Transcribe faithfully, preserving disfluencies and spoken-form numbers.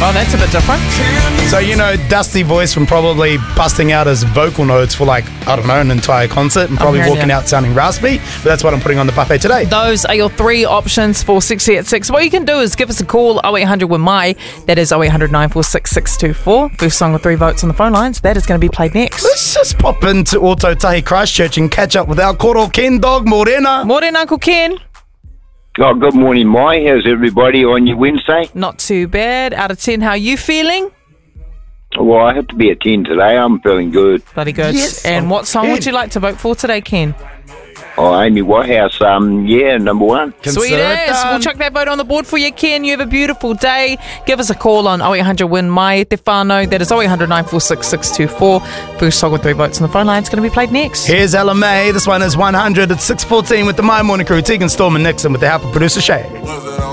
Oh, that's a bit different. So, you know, dusty voice from probably busting out his vocal notes for like, I don't know, an entire concert and probably hearing walking you. out sounding raspy. But that's what I'm putting on the buffet today. Those are your three options for sixty at six. What you can do is give us a call, oh eight hundred with my. That is oh eight hundred nine four six six two four. First song with three votes on the phone lines. That is going to be played next. Let's just pop into Ōtautahi Christchurch and catch up with our koro Ken dog, Morena. Morning, Uncle Ken. Oh, good morning, Mai. How's everybody on your Wednesday? Not too bad. Out of ten, how are you feeling? Well, I have to be a ten today. I'm feeling good. Bloody good. Yes, and I'm what song Ken. would you like to vote for today, Ken? Oh, Amy Whitehouse, um, yeah, number one. Sweet Consider it as. done. We'll chuck that vote on the board for you, Ken. You have a beautiful day. Give us a call on oh eight hundred win my te whānau. That is oh eight hundred nine four six six two four. First song with three votes on the phone line. It's going to be played next. Here's Ella May. This one is one hundred at six fourteen with the My Morning Crew. Tegan Storm and Nixon with the help of producer Shay.